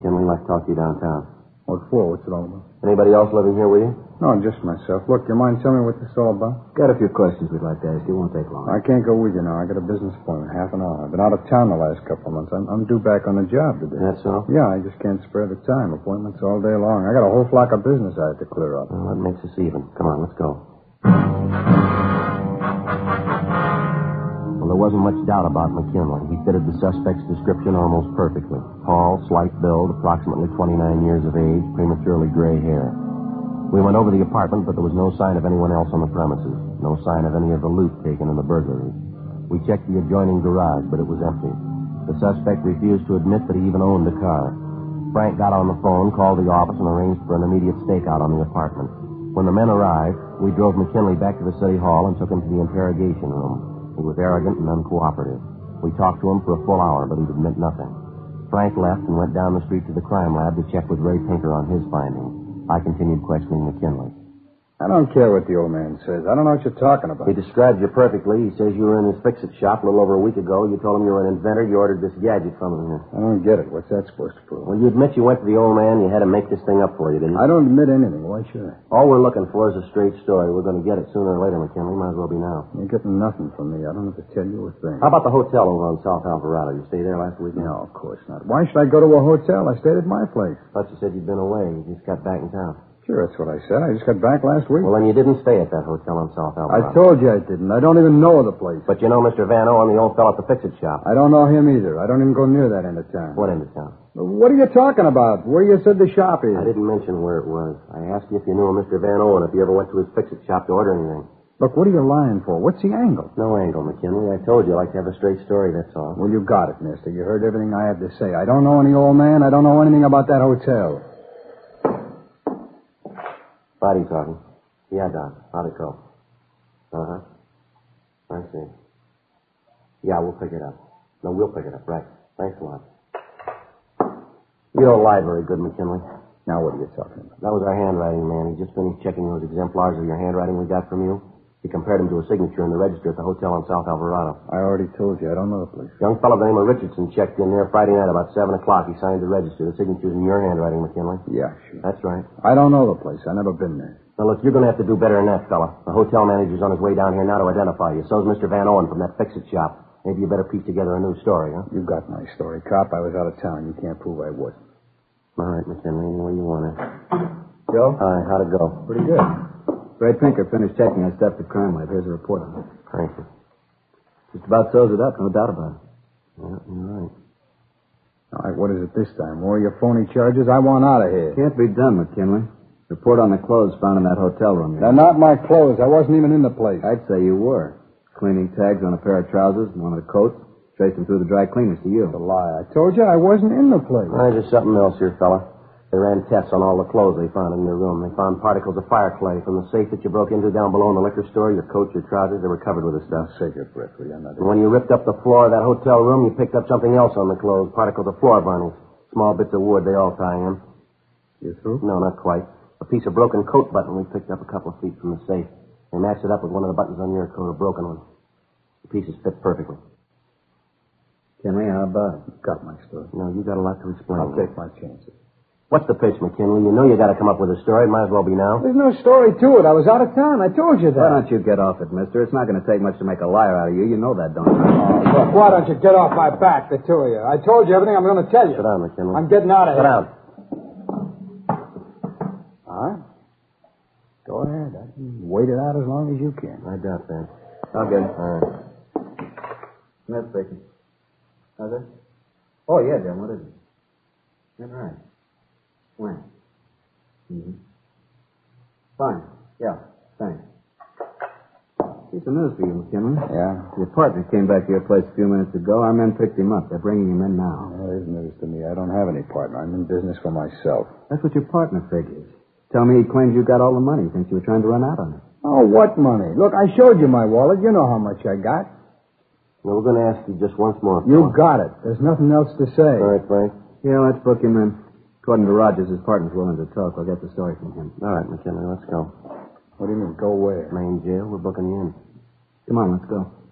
Kinley, let's talk to you downtown. What for? What's it all about? Anybody else living here with you? No, just myself. Look, you mind telling me what this is all about? Got a few questions we'd like to ask you. Won't take long. I can't go with you now. I got a business appointment, half an hour. I've been out of town the last couple of months. I'm due back on the job today. That's all? Yeah, I just can't spare the time. Appointments all day long. I got a whole flock of business I have to clear up. Well, that makes us even. Come on, let's go. Well, there wasn't much doubt about McKinley. He fitted the suspect's description almost perfectly. Tall, slight build, approximately 29 years of age, prematurely gray hair. We went over the apartment, but there was no sign of anyone else on the premises. No sign of any of the loot taken in the burglary. We checked the adjoining garage, but it was empty. The suspect refused to admit that he even owned a car. Frank got on the phone, called the office, and arranged for an immediate stakeout on the apartment. When the men arrived, we drove McKinley back to the city hall and took him to the interrogation room. He was arrogant and uncooperative. We talked to him for a full hour, but he'd admit nothing. Frank left and went down the street to the crime lab to check with Ray Pinker on his findings. I continued questioning McKinley. I don't care what the old man says. I don't know what you're talking about. He describes you perfectly. He says you were in his fix-it shop a little over a week ago. You told him you were an inventor. You ordered this gadget from him here. I don't get it. What's that supposed to prove? Well, you admit you went to the old man. You had him make this thing up for you, didn't you? I don't admit anything. Why should I? All we're looking for is a straight story. We're going to get it sooner or later, McKinley. Might as well be now. You're getting nothing from me. I don't have to tell you a thing. How about the hotel over on South Alvarado? You stayed there last weekend? No, of course not. Why should I go to a hotel? I stayed at my place. Thought you said you'd been away. You just got back in town. Sure, that's what I said. I just got back last week. Well, then you didn't stay at that hotel on South Alvarado. I told you I didn't. I don't even know the place. But you know Mr. Van Owen, the old fellow at the fix-it shop. I don't know him either. I don't even go near that end of town. What end of town? What are you talking about? Where you said the shop is? I didn't mention where it was. I asked you if you knew a Mr. Van Owen, if you ever went to his fix-it shop to order anything. Look, what are you lying for? What's the angle? No angle, McKinley. I told you I like to have a straight story, that's all. Well, you got it, mister. You heard everything I had to say. I don't know any old man. I don't know anything about that hotel. Friday talking. Yeah, Doc. How'd it go? Uh-huh. I see. Yeah, we'll pick it up. No, we'll pick it up, right. Thanks a lot. You don't lie very good, McKinley. Now, what are you talking about? That was our handwriting man. He just finished checking those exemplars of your handwriting we got from you. He compared them to a signature in the register at the hotel on South Alvarado. I already told you. I don't know the place. Young fellow by the name of Richardson checked in there Friday night about 7 o'clock. He signed the register. The signature's in your handwriting, McKinley. Yeah, sure. That's right. I don't know the place. I've never been there. Now, look, you're going to have to do better than that, fella. The hotel manager's on his way down here now to identify you. So's Mr. Van Owen from that fix-it shop. Maybe you better piece together a new story, huh? You got my story, cop. I was out of town. You can't prove I wasn't. All right, McKinley, any way you want it. Joe? All right, how'd it go? Pretty good. Ray Pinker finished checking our stuff at crime lab. Here's a report on it. Thank you. Just about sews it up, no doubt about it. Yeah, you're right. All right, what is it this time? More of your phony charges? I want out of here. Can't be done, McKinley. Report on the clothes found in that hotel room. They're not my clothes. I wasn't even in the place. I'd say you were. Cleaning tags on a pair of trousers and one of the coats. Traced them through the dry cleaners to you. It's a lie. I told you I wasn't in the place. There's something else here, fella. They ran tests on all the clothes they found in your room. They found particles of fire clay from the safe that you broke into down below in the liquor store. Your coat, your trousers, they were covered with the stuff. Save your breath, will you? And when you ripped up the floor of that hotel room, you picked up something else on the clothes. Particles of floor varnish. Small bits of wood, they all tie in. You through? No, not quite. A piece of broken coat button we picked up a couple of feet from the safe. They matched it up with one of the buttons on your coat, a broken one. The pieces fit perfectly. Kinley, how about it? Got my story. No, you got a lot to explain. I'll take my chances. What's the pitch, McKinley? You know you got to come up with a story. It might as well be now. There's no story to it. I was out of town. I told you that. Why don't you get off it, mister? It's not going to take much to make a liar out of you. You know that, don't you? Oh, look, why don't you get off my back, the two of you? I told you everything I'm going to tell you. Sit down, McKinley. I'm getting out of Sit here. down. All right. Go ahead. I can wait it out as long as you can. I doubt that. I'll get it. All right. Smith speaking. How's it? Oh, yeah, Jim. What is it? That's right. When? Mm-hmm. Fine. Yeah. Thanks. Piece of news for you, McKinley. Yeah? Your partner came back to your place a few minutes ago. Our men picked him up. They're bringing him in now. Well, there's news to me. I don't have any partner. I'm in business for myself. That's what your partner figures. Tell me he claims you got all the money since you were trying to run out on it. Oh, what money? Look, I showed you my wallet. You know how much I got. Well, we're going to ask you just once more. You got it. There's nothing else to say. All right, Frank. Yeah, let's book him in. According to Rogers, his partner's willing to talk. We'll get the story from him. All right, McKinley, let's go. What do you mean, go where? Main jail, we're booking you in. Come on, let's go.